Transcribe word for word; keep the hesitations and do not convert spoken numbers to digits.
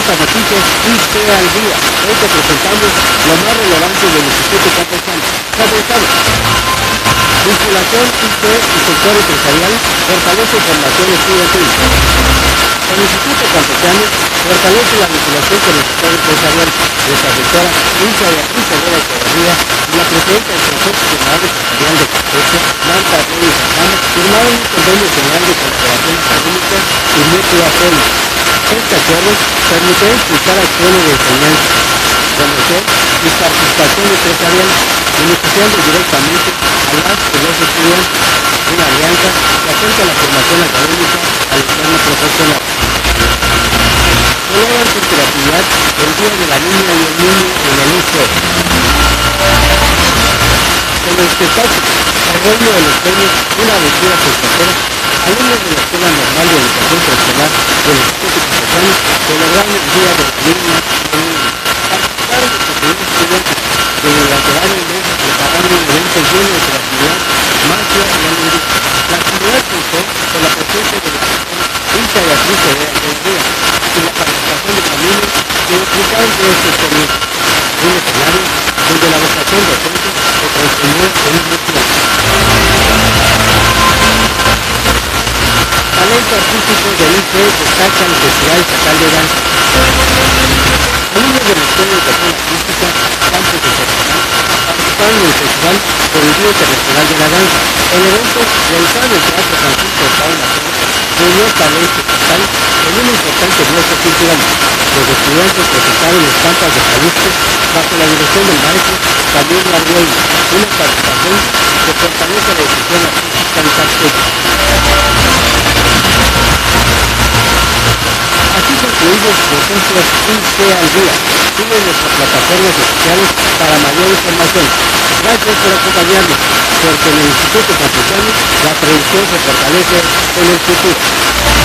Estas noticias I C al día. Hoy te presentamos lo más relevante del Instituto Campechano. Comenzamos. Vinculación I C y sector empresarial fortalece formación estudiantil. El Instituto Campechano fortalece la vinculación con el sector empresarial. Nuestra rectora Ilsa Beatriz Herrera Echeverría y la presidenta del Consejo General Empresarial de Campeche, Marta Reyes Ajama, firmaron un convenio general de colaboración académica y mutuo apoyo. Este acuerdo permitirá impulsar acciones de enseñanza, promoción y participación empresarial, beneficiando directamente a las y los estudiantes. Una alianza que acerca la formación académica al entorno profesional. Celebran con creatividad el Día de la Niña y el Niño en el I C E. Con el espectáculo El Reino de los Sueños, una aventura pesquera, alumnos de la Escuela Normal de Educación Profesional del Instituto Campechano celebraron el Día de la Niña y el Niño. Participaron los estudiantes estudiantes que durante varios meses prepararon un evento lleno de creatividad, magia y alegría. La actividad contó con la presencia de la rectora Ilsa Beatriz Herrera Echeverría y la participación de familias que disfrutaron de esta experiencia. Un escenario donde la vocación docente se transformó en un ritual. Talento artístico del I C E destaca en el Festival Estatal de Danza. Alumnos de la Escuela de Educación Artística Campus de Zacatán participaron en el festival por el Día Internacional de la Danza. El evento, realizado en el Teatro Francisco Octavo Mateo, reunió talento estatal en un importante bloque cultural. Los estudiantes presentaron estampas de Jalisco bajo la dirección del maestro Javier Arguello, una participación que fortalece la difusión artística en Campeche. Así concluimos Noticias I C al día. Sigue nuestras plataformas oficiales para mayor información. Gracias por acompañarnos, porque en el Instituto Campechano la tradición se fortalece en el futuro.